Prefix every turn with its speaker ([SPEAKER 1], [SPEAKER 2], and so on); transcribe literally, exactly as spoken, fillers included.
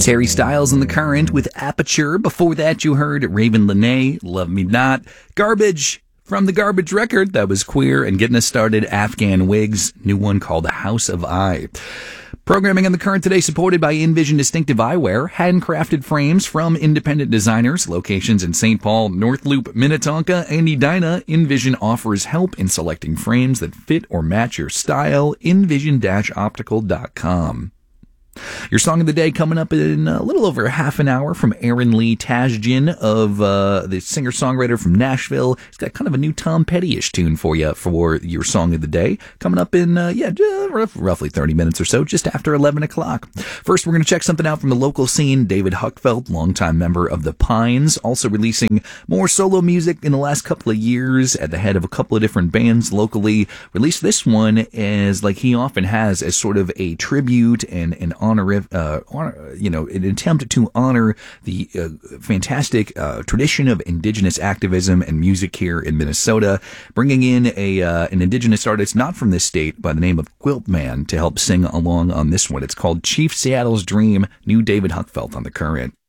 [SPEAKER 1] Harry Styles in The Current with Aperture. Before that, you heard Raven Lenae, Love Me Not. Garbage from the Garbage record, that was Queer. And getting us started, Afghan Wigs, new one called The House of I. Programming on The Current today supported by Envision Distinctive Eyewear, handcrafted frames from independent designers, locations in Saint Paul, North Loop, Minnetonka, and Edina. Envision offers help in selecting frames that fit or match your style. envision dash optical dot com. Your song of the day coming up in a little over half an hour from Aaron Lee Tasjian of uh, the singer-songwriter from Nashville. He's got kind of a new Tom Petty-ish tune for you for your song of the day. Coming up in, uh, yeah, roughly thirty minutes or so, just after eleven o'clock. First, we're going to check something out from the local scene. David Huckfeld, longtime member of The Pines, also releasing more solo music in the last couple of years at the head of a couple of different bands locally. Released this one as, like he often has, as sort of a tribute and an honor, uh, honor, you know, an attempt to honor the uh, fantastic uh, tradition of indigenous activism and music here in Minnesota, bringing in a uh, an indigenous artist not from this state by the name of Quilt Man to help sing along on this one. It's called Chief Seattle's Dream, new David Huckfeld on The Current.